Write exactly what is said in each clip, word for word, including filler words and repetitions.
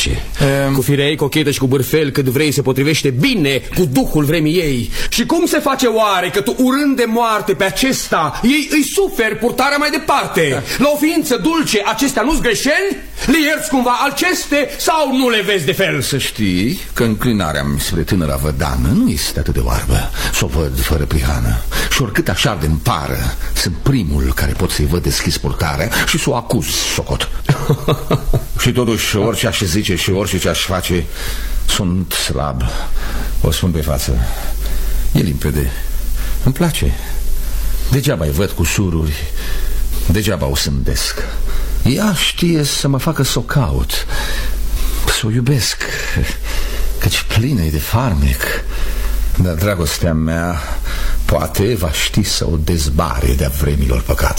place. um... Cu firea ei cochetă și cu bârfel cât vrei se potrivește bine cu duhul vremii ei. Și cum se face oare că tu, urând de moarte pe acesta, ei îi suferi purtarea mai departe? La o ființă dulce acestea nu-s greșeli? Le ierți cumva aceste sau nu le vezi de fel? Să știi că înclinarea spre tânăra vădană nu este atât de oarbă. S-o văd fără prihană. Și oricât așa de-mi pară, sunt primul care pot să-i văd deschis purtarea și să o acuz, socot. Și totuși, orice aș zice și orice ce aș face, sunt slab. O spun pe față. E limpede. Îmi place. Degeaba-i văd cu sururi, degeaba o sândesc. Ea știe să mă facă să o caut, să o iubesc, căci plină-i de farmec. Dar dragostea mea poate va ști să o dezbare de-a vremilor păcate.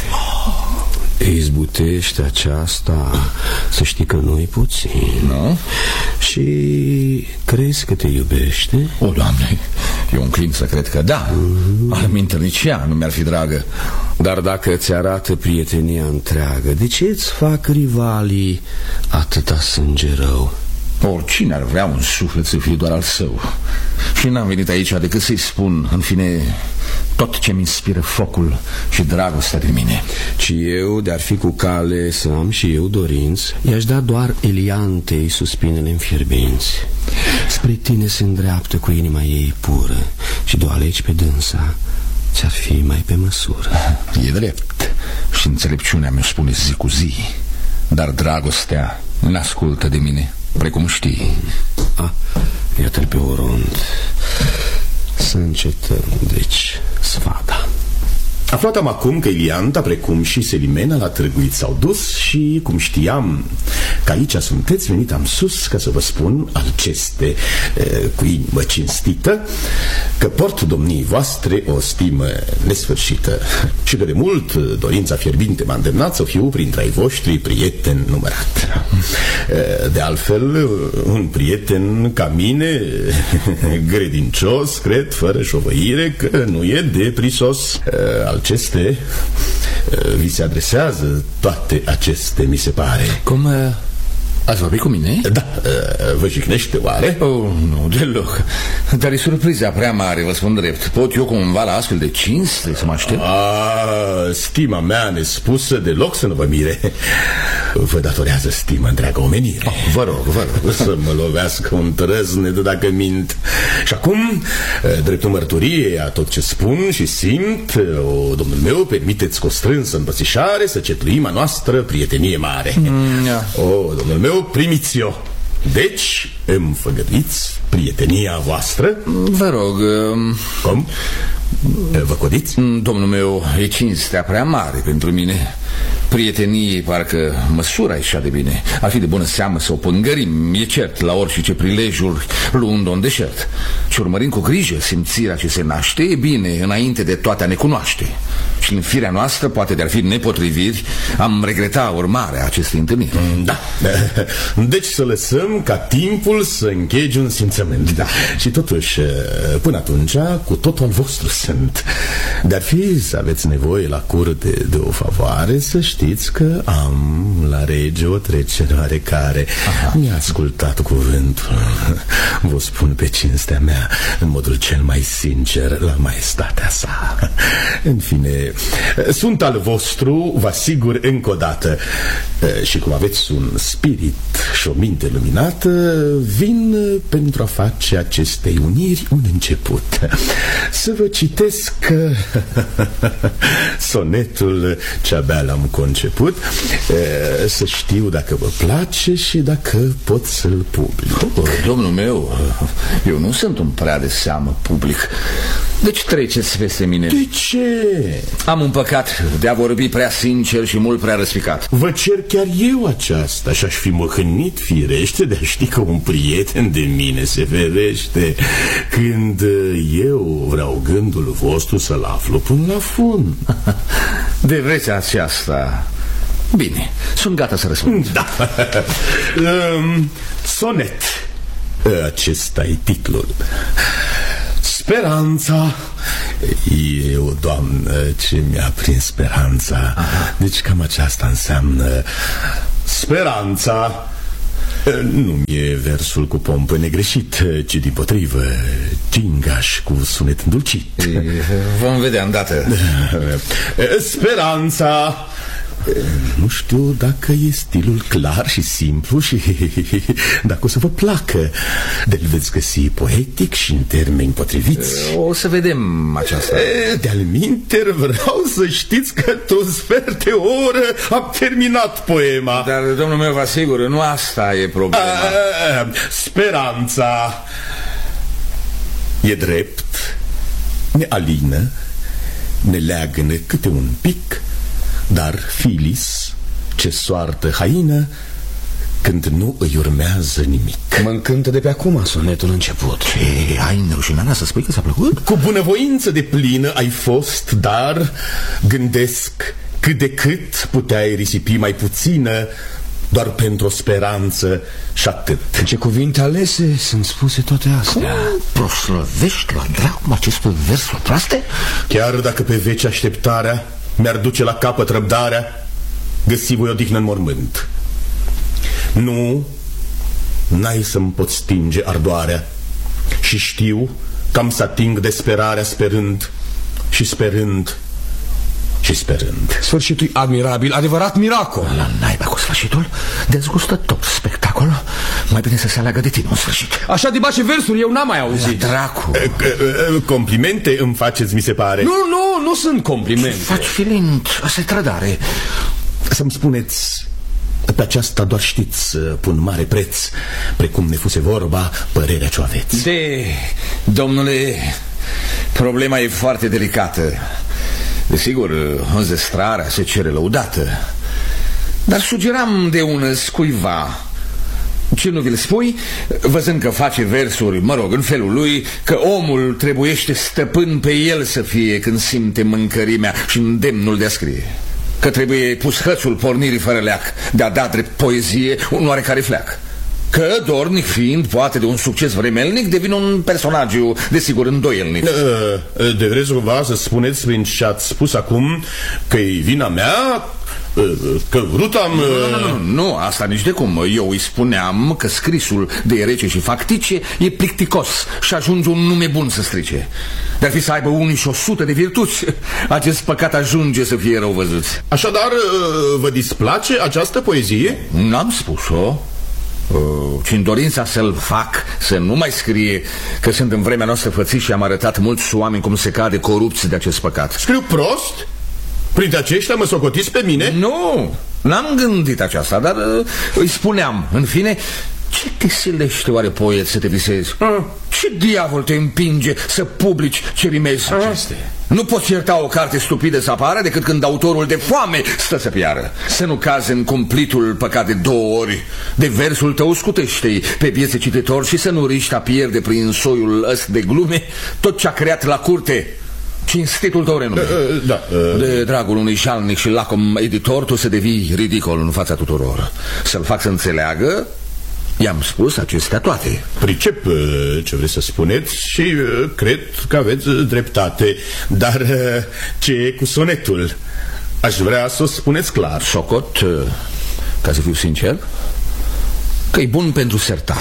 Izbutește aceasta, să știi că nu-i puțin. Nu? Și crezi că te iubește? O, Doamne, eu înclin să cred că da. mm-hmm. Alminteri nici ea nu mi-ar fi dragă. Dar dacă ți arată prietenia întreagă, de ce îți fac rivalii atâta sânge rău? Oricine ar vrea un suflet să fie doar al său. Și n-am venit aici decât să-i spun, în fine, tot ce-mi inspiră focul și dragostea de mine. Ci eu, de-ar fi cu cale să am și eu dorinți, i-aș da doar Eliantei suspinele înfierbinți. Spre tine se îndreaptă cu inima ei pură și de-o alegi pe dânsa, ți-ar fi mai pe măsură. E drept și înțelepciunea mi-o spune zi cu zi, dar dragostea n-ascultă de mine, precum știi. Ah, iată-l pe oront. Să încetăm, deci, sfada. Aflatam acum că Elianta, precum și Selimena, la Târguit s-au dus și, cum știam că aici sunteți, venit am sus ca să vă spun aceste, cu inimă cinstită, că port domnii voastre o stimă nesfârșită și că de mult dorința fierbinte m-a îndemnat să fiu printre ai voștri prieteni numărat. De altfel, un prieten ca mine, gredincios, cred, fără șovăire, că nu e de prisos. Aceste vi se adresează toate aceste, mi se pare. Cum... Ați vorbit cu mine? Da, vă jignește oare? Oh, nu, deloc. Dar e surpriza prea mare, vă spun drept. Pot eu cumva la astfel de cinste să mă aștept? Ah, stima mea nespusă deloc să nu vă mire. Vă datorează stimă întreaga omenire. Oh, vă rog, vă rog. Să mă lovească un trăznet dacă mint. Și acum, dreptul mărturie a tot ce spun și simt, o, domnul meu, permiteți cu o strânsă împățișare să cetluim a noastră prietenie mare. mm, yeah. O, domnul meu, primiți-o. Deci, îmi făgăduiți prietenia voastră? Vă rog. Um... Cum? Vă codiți? Domnul meu, e cinstea prea mare pentru mine. Prieteniei parcă măsura așa de bine. Ar fi de bună seamă să o pângărim, e cert, la orice prilejuri, luând-o în deșert. Și urmărind cu grijă simțirea ce se naște, e bine, înainte de toate a ne cunoaște. Și în firea noastră, poate de-ar fi nepotriviri, am regreta urmarea acestei întâlniri. Da. Deci să lăsăm ca timpul să închege un simțământ. Da. Și totuși, până atunci, cu totul al vostru sunt. De-ar fi să aveți nevoie la curte de o favoare, să știți că am la rege o trecere oarecare. Mi-a ascultat cuvântul. Vă spun pe cinstea mea, în modul cel mai sincer, la maestatea sa. În fine, sunt al vostru, vă asigur încă o dată. Și cum aveți un spirit și o minte luminată, vin pentru a face acestei uniri un început. Să vă citesc sonetul ce-abia l-am conceput, să știu dacă vă place și dacă pot să-l public. Domnul meu, eu nu sunt un prea de seamă public. Deci treceți peste mine. De ce? Am un păcat de a vorbi prea sincer și mult prea răspicat. Vă cer chiar eu aceasta și aș fi măhănit firește de a ști că un prieten de mine se ferește când eu vreau gândul vostru să-l aflu până la fund. De vreți aceasta? Bine, sunt gata să răspund. Da. um, Sonet. Acesta e titlul. Speranța. E o doamnă ce mi-a prins speranța. Aha. Deci cam aceasta înseamnă speranța. Nu mi-e versul cu pompă negreșit, ci dimpotrivă gingaș cu sunet îndulcit. E, vom vedea îndată. Speranța. Nu știu dacă e stilul clar și simplu și dacă o să vă placă. De-l veți găsi poetic și în termeni potriviți. O să vedem aceasta. De-al minter vreau să știți că într-un sfert de oră am terminat poema. Dar, domnul meu, vă asigur, nu asta e problema. A, speranța. E drept, ne alină, ne leagănă câte un pic. Dar Filis, ce soartă haină, când nu îi urmează nimic. Mă încântă de pe acum sonetul început. Ce, ai înrușinarea să spui că ți-a plăcut? Cu bunăvoință de plină ai fost, dar gândesc cât de cât puteai risipi mai puțină doar pentru o speranță și atât. Ce cuvinte alese sunt spuse toate astea. Cum proslăvești la dracu aceste versuri proaste? Chiar dacă pe veci așteptarea mi-ar duce la capăt răbdarea, găsi voi odihnă în mormânt. Nu, n-ai să-mi pot stinge ardoarea și știu că am să ating desperarea sperând și sperând și sperând. Sfârșitul admirabil, adevărat miracol. La naiba cu sfârșitul, dezgustător spectacol. Mai bine să se aleagă de tine un sfârșit. Așa de bace versuri eu n-am mai auzit. La dracu. Complimente îmi faceți, mi se pare. Nu, nu, nu sunt complimente. Faci filind, asta e trădare. Să-mi spuneți, pe aceasta doar știți, pun mare preț, precum ne fuse vorba, părerea ce-o aveți. De, domnule, problema e foarte delicată. Desigur, înzestrarea se cere lăudată, dar sugeram de unăs cuiva. Ce nu vi-l spui, văzând că face versuri, mă rog, în felul lui, că omul trebuiește stăpân pe el să fie când simte mâncărimea și îndemnul de a scrie, că trebuie pus hățul pornirii fără leac de a da drept poezie un oarecare fleac, că, dornic fiind, poate de un succes vremelnic, devine un personaj, desigur, îndoielnic. De vreți cumva să spuneți prin ce ați spus acum că e vina mea, că vrut am... Nu, nu, nu, nu, asta nici de cum. Eu îi spuneam că scrisul de rece și factice e plicticos și ajunge un nume bun să strice. De-ar fi să aibă unii și o sută de virtuți, acest păcat ajunge să fie rău văzuți. Așadar, vă displace această poezie? N-am spus-o. ci în dorința să-l fac să nu mai scrie că sunt în vremea noastră fățiși și am arătat mulți oameni cum se cade corupți de acest păcat. Scriu prost? Printre aceștia mă socotiți pe mine? Nu, n-am gândit aceasta, dar uh, îi spuneam, în fine, ce te silește oare, poet, să te visezi? Uh. Ce diavol te împinge să publici ce rimezi? Aceste. Nu poți ierta o carte stupidă să apară decât când autorul de foame stă să piară. Să nu cazi în cumplitul păcat de două ori. De versul tău scutește-i pe piețe cititor și să nu riști a pierde prin soiul ăsta de glume tot ce-a creat la curte cinstitul tău renume. uh, da, uh... De dragul unui jalnic și lacom editor tu să devii ridicol în fața tuturor. Să-l fac să înțeleagă. I-am spus acestea toate. Pricep ce vreți să spuneți și cred că aveți dreptate. Dar ce e cu sonetul? Aș vrea să o spuneți clar. Socot, ca să fiu sincer, că e bun pentru sertar.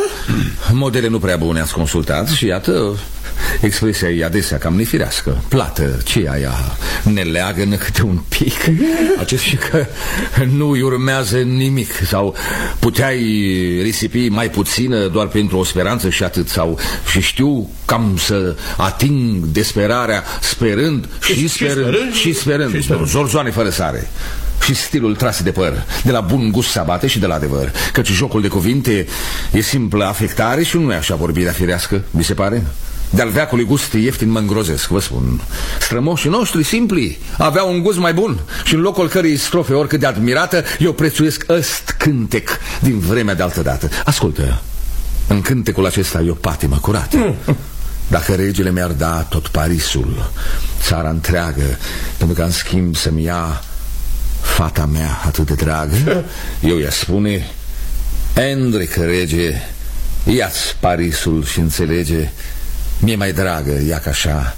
Modele nu prea bune ați consultat și iată, expresia e adesea cam nefirească. Plată, ce aia ne leagă câte un pic. Acest și că nu-i urmează nimic. Sau puteai risipi mai puțină doar pentru o speranță și atât. Sau și știu cam să ating desperarea sperând și sperând și sperând, sperând. Zorzoane fără sare. Și stilul tras de păr, de la bun gust să abate și de la adevăr. Căci jocul de cuvinte e simplă afectare și nu e așa vorbirea firească, vi se pare? De-al veacului gust ieftin mă îngrozesc, vă spun. Strămoșii noștri simpli aveau un gust mai bun și în locul cărei strofe oricât de admirată eu prețuiesc ăst cântec din vremea de altă dată. Ascultă, în cântecul acesta e o patimă curată. Dacă regele mi-ar da tot Parisul, țara întreagă, pentru că în schimb să-mi ia fata mea atât de dragă, eu i-aș spune: Enric, rege, ia-ți Parisul și înțelege, mi-e mai dragă, ia ca așa,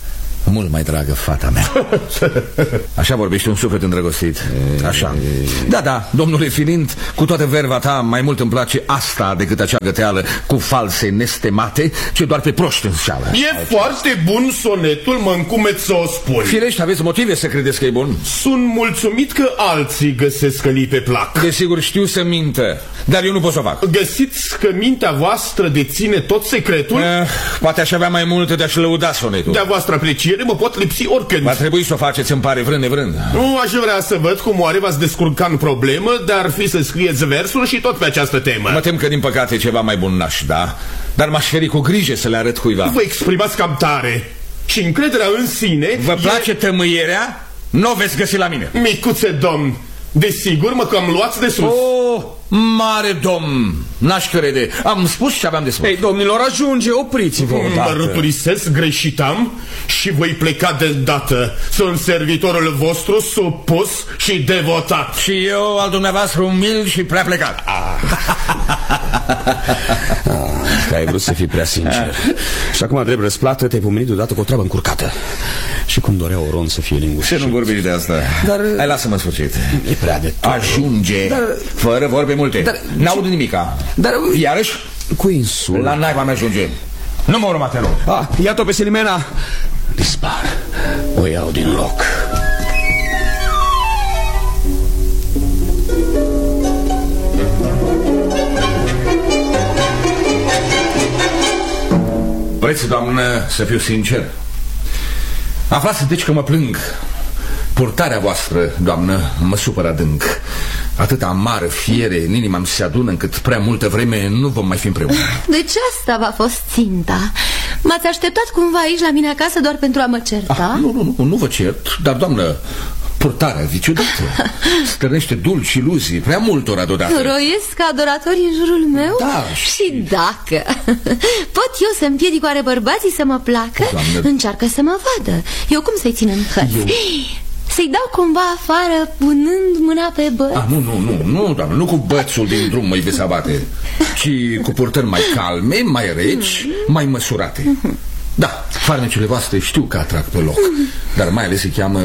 mult mai dragă fata mea. Așa vorbește un suflet îndrăgostit. Așa. Da, da, domnule Filind, cu toată verva ta, mai mult îmi place asta decât acea găteală cu false nestemate, ce doar pe proști înșeală. E foarte bun sonetul, mă încumet să o spun. Firește, aveți motive să credeți că e bun? Sunt mulțumit că alții găsesc că li pe plac. Desigur știu să mintă, dar eu nu pot să o fac. Găsiți că mintea voastră deține tot secretul? Eh, poate aș avea mai multe de a-și lăuda sonetul. De-a voastră apreciere mă pot lipsi oricând. Va trebui să o faceți, îmi pare, vrând nevrând. Nu aș vrea să văd cum oare v-ați descurca în problemă, dar ar fi să scrieți versuri și tot pe această temă. Mă tem că din păcate e ceva mai bun n-aș da, dar m-aș feri cu grijă să le arăt cuiva. Vă exprimați cam tare și încrederea în sine. Vă place e... tămâierea? Nu o veți găsi la mine. Micuțe domn, desigur mă cam luați de sus. Oh, mare domn, n-aș crede. Am spus ce aveam de spus. Ei, domnilor, ajunge, opriți-vă odată. Mă răturisesc, greșit am și voi pleca de îndată. Sunt servitorul vostru supus și devotat. Și eu al dumneavoastră umil și prea plecat. Că ai vrut să fii prea sincer. Și acum, drept răsplată, te-ai pomenit deodată cu o treabă încurcată. Și cum dorea Oron să fie lingușit. Ce nu vorbiți de asta? Dar... Hai, lasă-mă în sfârșit. E prea de tot. Ajunge, dar... fără vorbe multe. Dar... N-aud nimica. Dar... Iarăși? Cu insul. La naiba mea ajunge. Nu mă urma, te rog. Ah, iată pe Selimena. Dispar. O iau din loc. Vreți, doamnă, să fiu sincer? Aflați deci că mă plâng. Purtarea voastră, doamnă, mă supără adânc. Atâta amară fiere în inima mi se adună încât prea multă vreme nu vom mai fi împreună. Deci asta v-a fost ținta. M-ați așteptat cumva aici la mine acasă doar pentru a mă certa? Ah, nu, nu, nu, nu vă cert, dar, doamnă, purtarea viciudată stârnește dulci iluzii prea multora deodată. Roiesc adoratorii în jurul meu? Da. Și dacă pot eu să împiedic oare bărbații să mă placă? Doamne... Încearcă să mă vadă. Eu cum să-i țin în hăți? Eu... Să-i dau cumva afară punând mâna pe băț? Ah, nu, nu, nu, nu, doamne, nu cu bățul din drum mă veți abate, ci cu purtări mai calme, mai reci, mai măsurate. Da, farmecele voastre știu că atrag pe loc, dar mai ales se cheamă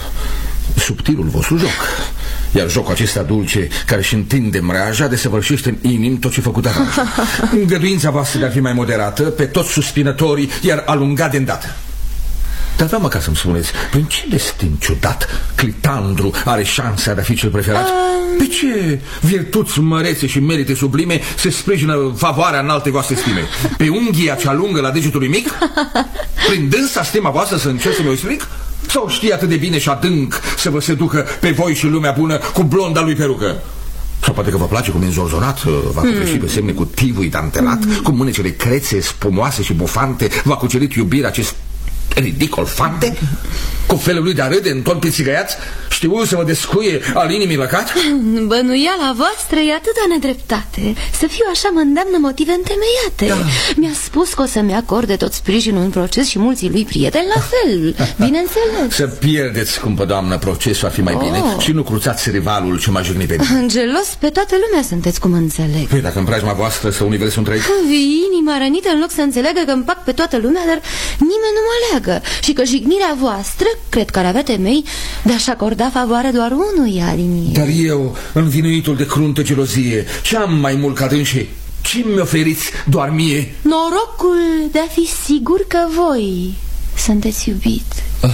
subtilul vostru joc. Iar jocul acesta dulce, care își întinde mreaja, desăvârșește în inim tot ce făcut aranjă. Îngăduința voastră de a fi mai moderată, pe toți suspinătorii, iar alunga de îndată. Dar vreau măcar să-mi spuneți, prin ce destin ciudat Clitandru are șansa de a fi cel preferat? Um... Pe ce virtuți mărețe și merite sublime se sprijină favoarea în alte voastre stime? Pe unghia cea lungă la degetului mic? Prin dânsa stima voastră să încerc să mi-o explic? Sau știe atât de bine și adânc să vă seducă pe voi și lumea bună cu blonda lui perucă? Sau poate că vă place cum e înzorzonat, v-a copleșit pe semne cu tivui dantelat, cu mânecele crețe, spumoase și bufante, v-a cucerit iubirea acest ridicol fante, cu felul lui de a râde în ton pițigăiați, știu să vă descuie al inimii lăcat? Bănuiala voastră e atâta nedreptate. Să fiu așa mă îndeamnă motive întemeiate. Da. Mi-a spus că o să-mi acorde tot sprijinul în proces și mulții lui prieteni la fel, bineînțeles. Să pierdeți, scumpă doamnă, procesul ar fi mai bine. oh. Și nu cruțați rivalul ce m-a jignit pe mine. Gelos pe toată lumea sunteți, cum înțeleg. Păi dacă în preajma voastră să universul întreg. Vii inima rănită în loc să înțeleagă că împac pe toată lumea, dar nimeni nu mă leagă. Și că jignirea voastră cred că ar avea temei de a-și acorda favoare doar unuia din ei. Dar eu, învinuitul de cruntă gelozie, ce-am mai mult ca dânsii? Ce mi oferiți doar mie? Norocul de a fi sigur că voi sunteți iubit.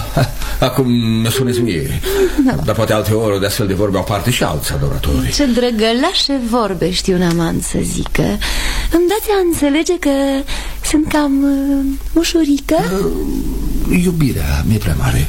Acum mi-o spuneți mie. Da. Dar poate alte ori de astfel de vorbe au parte și alți adoratori. Ce drăgălașe vorbe știu un amant să zică. Îmi dați a înțelege că sunt cam uh, ușurică? uh, Iubirea mi-e prea mare.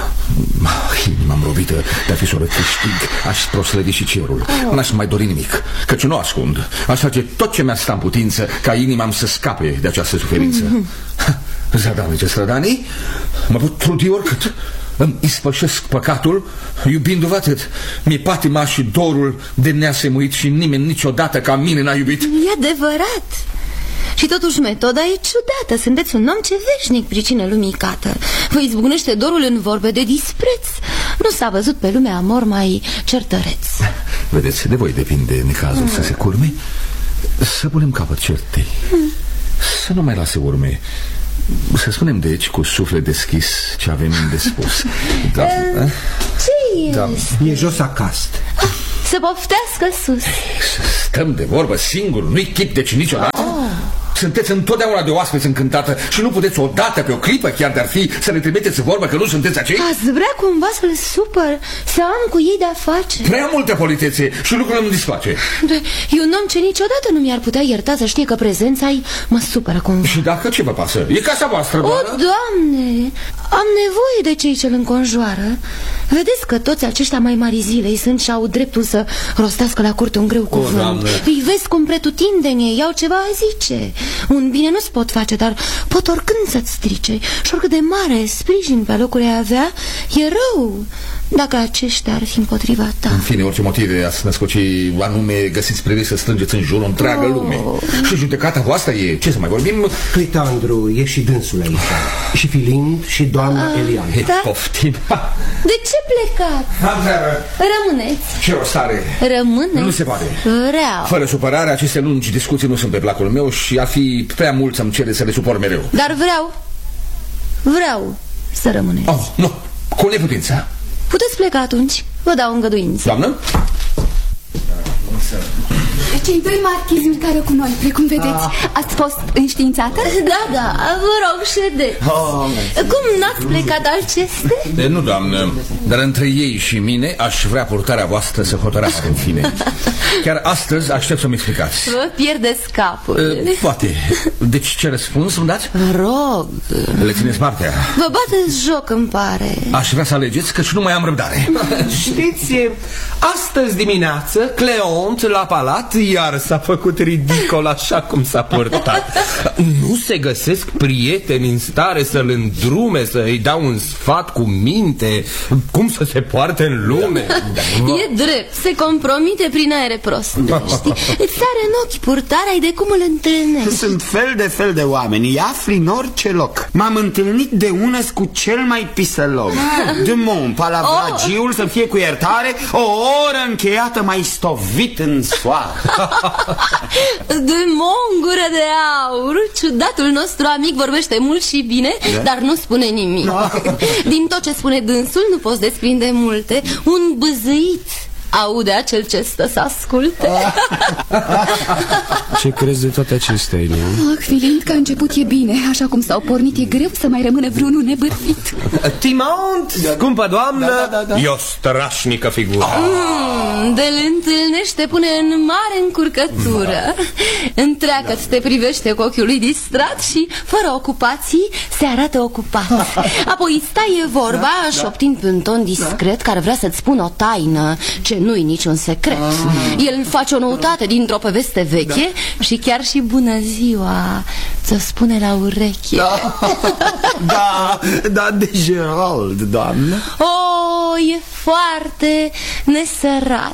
ah. Inima-mi robită de a fi să o câștig. Aș proslăvi și cerul. oh. N-aș mai dori nimic, căci nu ascund. Aș face tot ce mi-ar sta în putință ca inima-mi să scape de această suferință. mm-hmm. Zadanice strădanii, mă pot trudi oricât. Îmi ispășesc păcatul, iubindu-vă atât. Mi-e patima și dorul de neasemuit și nimeni niciodată ca mine n-a iubit. E adevărat. Și totuși metoda e ciudată. Sunteți un om ce veșnic pricină lumii cată. Vă izbucnește dorul în vorbe de dispreț. Nu s-a văzut pe lumea amor mai certăreț. Vedeți, de voi depinde necazul mm. să se curme. Să punem capăt certei, mm. să nu mai lase urme. Să spunem deci cu suflet deschis ce avem de spus. Da. Ce da. E jos acasă. Să poftească sus. Stăm de vorbă singur, nu-i chip deci niciodată. oh. Sunteți întotdeauna de oaspeți încântată și nu puteți odată pe o clipă, chiar de-ar fi, să le trimiteți vorba că nu sunteți acei? Ați vrea cumva să-l supăr, să am cu ei de-a face? Prea multă politețe și lucrurile îmi disface. E un om ce niciodată nu mi-ar putea ierta să știe că prezența ei mă supără cumva. Și dacă ce vă pasă? E casa voastră, doamnă? O, Doamne, am nevoie de cei ce-l înconjoară. Vedeți că toți aceștia mai mari zilei sunt și au dreptul să rostească la curte un greu cuvânt. Îi vezi cum pretutindeni ei au ceva a zice. Un bine nu-ți pot face, dar pot oricând să-ți strice. Și oricât de mare sprijin pe locuri ai avea, e rău dacă aceștia ar fi împotriva ta. În fine, orice motive ați născoci anume găsiți privit să strângeți în jur o întreagă oh. lume. Și judecata voastră e, ce să mai vorbim? Clitandru, e și dânsul aici. Și Filind și doamna ah, Elian. Da? Poftim. De ce plecați? Rămâneți. Ce rost are? Rămâneți? Nu se poate. Vreau. Fără supărare, aceste lungi discuții nu sunt pe placul meu și ar fi prea mult să-mi cere să le suport mereu. Dar vreau. Vreau să rămâneți. Oh, nu, cu neputință. Puteți pleca atunci, vă dau îngăduință. Doamnă? Cei doi marchizi urcară cu noi, precum vedeți. Ați fost înștiințată? Da, da, vă rog, ședeți. oh, Cum n-ați plecat alceste? De nu, doamnă, dar între ei și mine aș vrea purtarea voastră să hotărască în fine. Chiar astăzi aștept să-mi explicați. Vă pierdeți capul. uh, Poate. Deci ce răspuns îmi dați? Vă rog. Le țineți partea. Vă bateți joc, îmi pare. Aș vrea să alegeți, căci nu mai am răbdare. Știți, astăzi dimineață Cleont la palat iar s-a făcut ridicol așa cum s-a purtat. Nu se găsesc prieteni în stare să-l îndrume, să-i dau un sfat cu minte cum să se poarte în lume. E drept, se compromite prin aere proste. Știi? Îți sare în ochi purtarea de cum îl întâlnești. Sunt fel de fel de oameni, îi afli în orice loc. M-am întâlnit de unăs cu cel mai pisălog. De mon, palavragiul oh. să fie cu iertare, o oră încheiată mai stovit în soare. De mongură de aur. Ciudatul nostru amic vorbește mult și bine, da? Dar nu spune nimic. Din tot ce spune dânsul nu poți desprinde multe. Un bâzâit aude acel ce stă să asculte. Ce crezi de toate acestea, Elian? Oh, Filind, că a început e bine. Așa cum s-au pornit, e greu să mai rămână vreunul nebârfit. Timont, scumpă doamnă, da, da, da, da. E o strașnică figură. mm, De-l întâlnește pune în mare încurcătură. Întreagă-ți te privește cu ochiul lui distrat și, fără ocupații, se arată ocupat. Apoi stai vorba, da, șoptind pe un ton discret, care vrea să-ți spună o taină ce nu-i niciun secret. ah. El face o noutate dintr-o poveste veche, da. Și chiar și bună ziua ți-o spune la ureche. Da, da, da, de Gerald, doamnă. Oh, e foarte nesărat.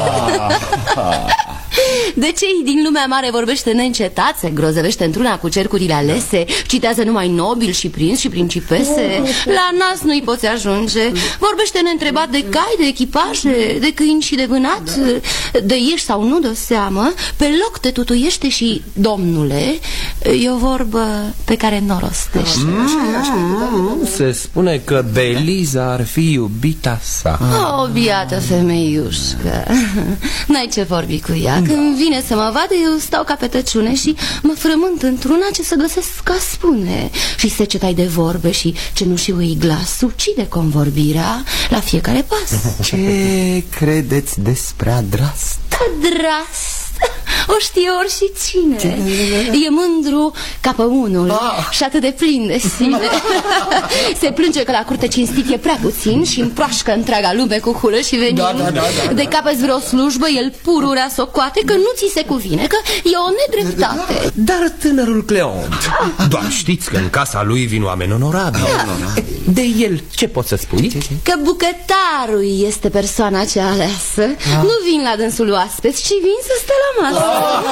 ah. De cei din lumea mare vorbește neîncetat, se grozăvește într-una cu cercurile alese, citează numai nobili și prinți și principese. La nas nu-i poți ajunge. Vorbește neîntrebat de cai, de echipaje, de câini și de vânat, de ieși sau nu de seamă. Pe loc te tutuiește și, domnule, e o vorbă pe care nu o rostește. mm, Se spune că Beliza ar fi iubita sa. O, biată femeiușcă. N-ai ce vorbi cu ea. Când vine să mă vadă, eu stau ca pe tăciune și mă frământ într-una ce să găsesc ca spune. Și secetai de vorbe și cenușiul glas ucide convorbirea la fiecare pas. Ce credeți despre Adrast? Adrast? O știe ori și cine. E mândru ca pe unul ah. și atât de plin de sine. Se plânge că la curte cinstit e prea puțin și împroașcă întreaga lume cu hulă și venin. da, da, da, da, da. De capăți vreo slujbă, el pururea socoate că nu ți se cuvine, că e o nedreptate. Dar tânărul Cleont, doar știți că în casa lui vin oameni onorabili. da. De el ce poți să spui? Că bucătarul este persoana cea aleasă. ah. Nu vin la dânsul oaspeți, ci vin să stă la masă.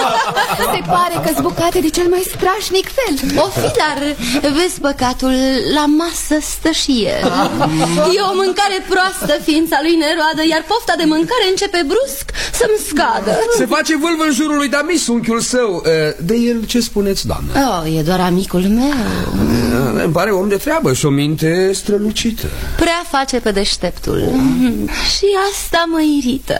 Se pare că-s bucate de cel mai strașnic fel. O fi, dar vezi, păcatul, la masă stă și el. E o mâncare proastă ființa lui neroadă, iar pofta de mâncare începe brusc să-mi scadă. Se face vâlvă în jurul lui Damis, unchiul său. De el ce spuneți, doamnă? Oh, e doar amicul meu. Îmi pare om de treabă și o minte strălucită. Prea face pe deșteptul. Și asta mă irită.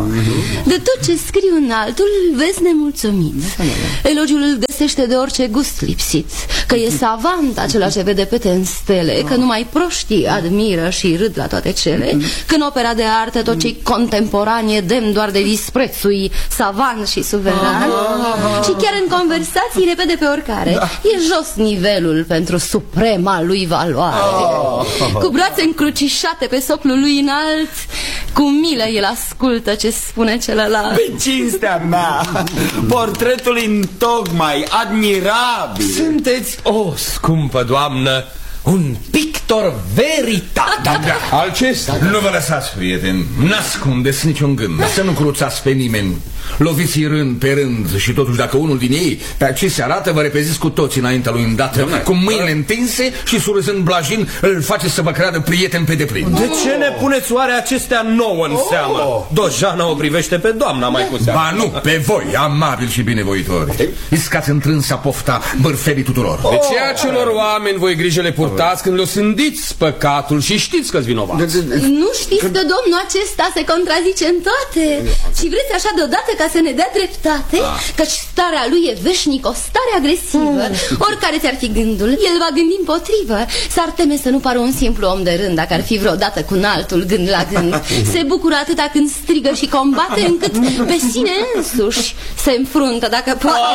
De tot ce scriu în altul, îl vezi nemulțumit. Elogiul îl găsește de orice gust lipsit. Că e savant acela ce vede pete în stele, că numai proștii admiră și râd la toate cele, că în opera de artă tot ce-i contemporan e demn doar de disprețui savant și suveran. Și chiar în conversații repede pe oricare. E jos nivelul pentru suprema lui valoare. Cu brațe încrucișate pe soclul lui înalt, cu milă el ascultă ce spune celălalt. Pe cinstea mea, portretul întocmai admirabil. Sunteți, o scumpă doamnă, un pictor veritabil. Da, da. Alcesta. Nu vă lăsați, prieteni, n-ascundeți niciun gând. Să nu cruțați pe nimeni. Loviți rând pe rând și totuși dacă unul din ei pe aici se arată, vă repeziți cu toții înaintea lui îndată, cu mâinile întinse și surâzând blajin îl faceți să vă creadă prieten pe deplin. De ce ne puneți oare acestea nouă în seamă? Dojana o privește pe doamna mai cu seamă. Ba nu, pe voi, amabili și binevoitori. Iscați întrânsa pofta bărfelii tuturor. De ce acelor oameni voi grijă le purtați când le-o sândiți păcatul și știți că-s vinovați? Nu știți că domnul acesta se contrazice în toate și vreți așa deodată ca să ne dea dreptate, căci starea lui e veșnic o stare agresivă. Oricare ți-ar fi gândul, el va gândi împotrivă. S-ar teme să nu pară un simplu om de rând dacă ar fi vreodată cu un altul gând la gând. Se bucură atâta când strigă și combate, încât pe sine însuși se înfruntă dacă poate.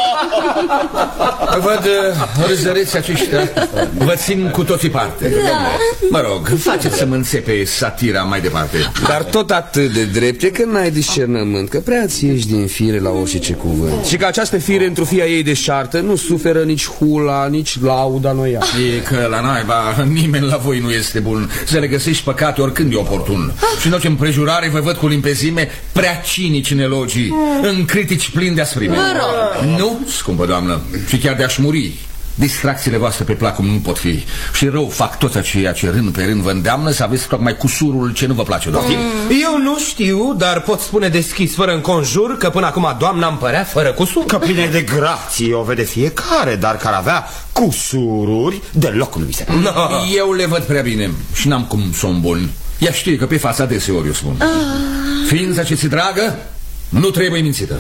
Văd râzăreți aceștia, vă țin cu toții parte. Da. Mă rog, faceți să mă înțepe satira mai departe. Dar tot atât de drepte că n-ai discernământ, că prea ți ești din fire la orice ce cuvânt. Și că această fire într-o fia ei deșartă nu suferă nici hula, nici lauda noia. E că la naiba nimeni la voi nu este bun. Să le găsești păcate oricând e oportun. Și în orice împrejurare vă văd cu limpezime prea cinici în elogii, în critici plini de asprime. Nu, scumpă doamnă, și chiar de-aș muri. Distracțiile voastre pe plac cum nu pot fi. Și rău fac toți aceia ce rând pe rând vă îndeamnă să aveți tocmai cusurul ce nu vă place, doamnă. Eu nu știu, dar pot spune deschis, fără înconjur, că până acum doamna îmi părea fără cusur. Că pline de grație o vede fiecare, dar care avea cusururi deloc nu mi se no. Eu le văd prea bine și n-am cum să o îmbun. Ea știe că pe fața deseori eu spun. Ființa ce ți dragă nu trebuie mințită.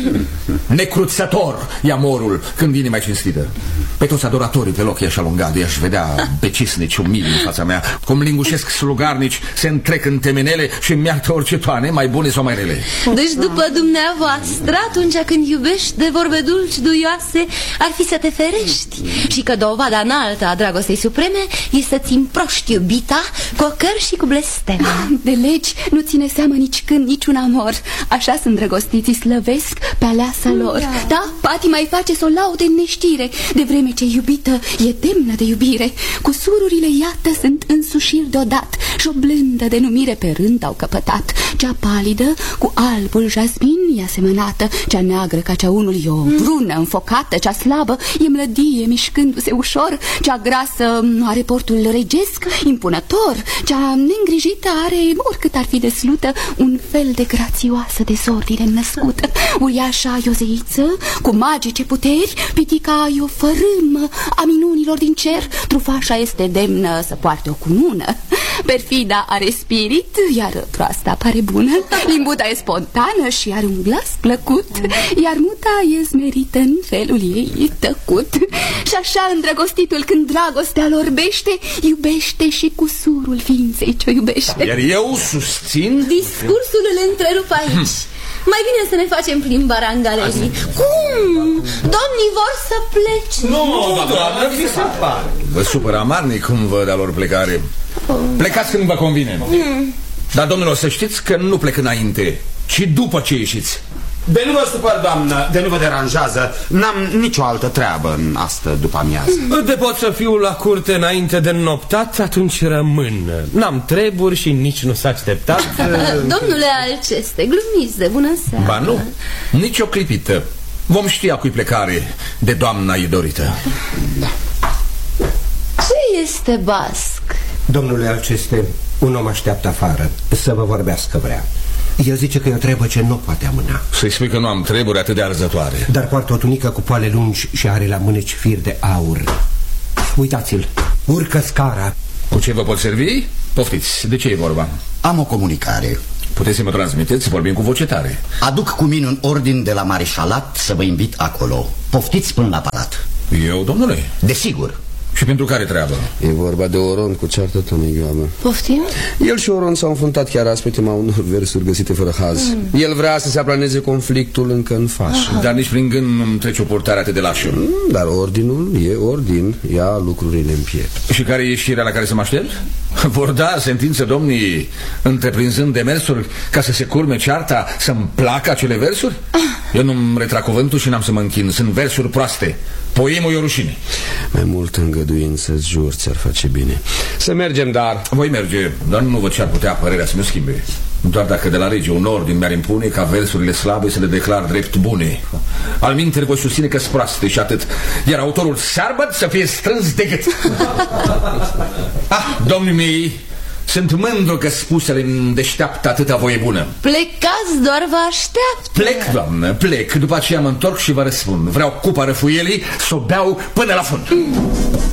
Necruțător e amorul când inima e cinstită. Pe toți adoratorii pe loc i-aș alunga, de-aș vedea pe cisnici umili în fața mea, cum lingușesc slugarnici, se întrec în temenele și îmi iartă orice toane, mai bune sau mai rele. Deci după dumneavoastră, atunci când iubești de vorbe dulci, duioase, ar fi să te ferești. Și că dovada înaltă a dragostei supreme este să-ți împroști iubita cu ocări și cu blesteme. De legi nu ține seamă nici când, nici un amor. Așa sunt drăgostiții, slăvesc pe aleasa lor. Da, da, patima îi face să o laude în neștire, de vreme ce iubită e demnă de iubire. Cusururile, iată, sunt însușiri deodată și o blândă denumire pe rând au căpătat. Cea palidă cu albul jasmin e asemănată, cea neagră ca cea unul e o brună înfocată, cea slabă e mlădie mișcându-se ușor, cea grasă are portul regesc, impunător, cea neîngrijită are, oricât ar fi deslută, un fel de grațioasă dezordine născută. Uriașa e o zeiță cu magice puteri, pitica e o fărâmă a minunilor din cer, trufașa este demnă să poarte o cunună, perfida are spirit, iar proasta pare bună, limbuta e spontană și are un glas plăcut, iar muta e smerită în felul ei tăcut. Și așa îndrăgostitul, când dragostea lor orbește, iubește și cusurul ființei ce iubește. Iar eu susțin... Discursul îl întrerup aici. Mai bine să ne facem plimbarea în galerii. Cum? Domnii vor să plece? Nu, doamnă, vi se pare. Vă supără amarnic cum văd a lor plecare. Plecați când vă convine. mm. Dar, domnilor, să știți că nu plec înainte, ci după ce ieșiți. De nu vă supăr, doamnă, de nu vă deranjează. N-am nicio altă treabă în astă după amiază. De pot să fiu la curte înainte de noptat, atunci rămân. N-am treburi și nici nu s-a așteptat. Domnule Alceste, glumiți de bună seara. Ba nu, nici o clipită. Vom ști a cui plecare de doamna idorită. Da. Ce este basc? Domnule Alceste, un om așteaptă afară să vă vorbească vrea. El zice că e o treabă ce nu poate amâna. Să-i spui că nu am treburi atât de arzătoare. Dar poartă o tunică cu poale lungi și are la mâneci fir de aur. Uitați-l, urcă scara. Cu ce vă pot servi? Poftiți, de ce e vorba? Am o comunicare. Puteți să mă transmiteți, vorbim cu voce tare. Aduc cu mine un ordin de la mareșalat să vă invit acolo. Poftiți până la palat. Eu, domnule? Desigur. Și pentru care treabă? E vorba de Oron cu ceartă Tonigioabă. Poftim? El și Oron s-au înfruntat chiar azi pe tema unor versuri găsite fără haz. mm. El vrea să se aplaneze conflictul încă în fașă. Dar nici prin gând nu-mi trece o purtare atât de lașă. mm, Dar ordinul e ordin. Ia lucrurile în piept. Și care e ieșirea la care să mă aștept? Vor da sentință domnii întreprinzând demersuri ca să se curme cearta, să-mi placă acele versuri? Eu nu-mi retrag cuvântul și n-am să mă închin. Sunt versuri proaste. Poemul e o rușine. Mai mult îngăduință-ți jur, ți-ar face bine. Să mergem, dar... Voi merge, dar nu văd ce ar putea părerea să mă schimbe. Doar dacă de la rege un ordin mi-ar impune ca versurile slabe să le declar drept bune. Alminteri voi susține că-s proaste și atât. Iar autorul searbăt să fie strâns de gât. Ah, domnii mei, sunt mândru că spusele îmi deșteaptă atâta voie bună. Plecați, doar vă așteaptă. Plec, doamnă, plec. După aceea mă întorc și vă răspund. Vreau cupa răfuielii să o beau până la fund.